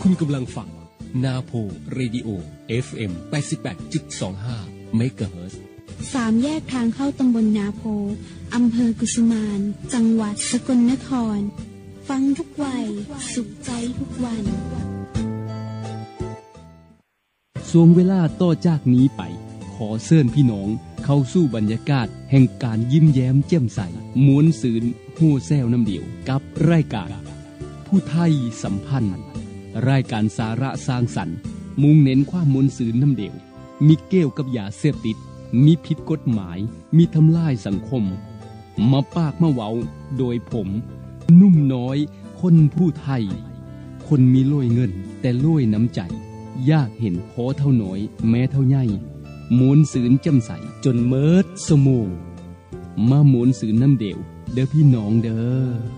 คุณกำลังฟังนาโพเรดิโอ FM 88.25 เมกะเฮิรตซ์ 3แยกทางเข้าตำบลนาโพอำเภอกุสุมานจังหวัดสกลนครฟังทุกวัยสุขใจทุกวันช่วงเวลาต่อจากนี้ไปขอเชิญพี่น้องเข้าสู่บรรยากาศแห่งการยิ้มแย้มแจ่มใสม้วนซื่นฮู้แซวน้ำเดียวกับรายการผู้ไทยสัมพันธ์รายการสาระสร้างสรรค์มุ่งเน้นความม้วนซื่นน้ำเดียวมีเกี่ยวกับยาเสพติดมีผิดกฎหมายมีทำลายสังคมมาปากมาเว้าโดยผมนุ่มน้อยคนผู้ไทยคนมีโล่ยเงินแต่โล่ยน้ำใจอยากเห็นพอเท่าน้อยแม้เท่าใหญ่ม้วนซื่นแจ่มใสจนเมิดสมองมาม้วนซื่นน้ำเดียวเด้อพี่น้องเด้อ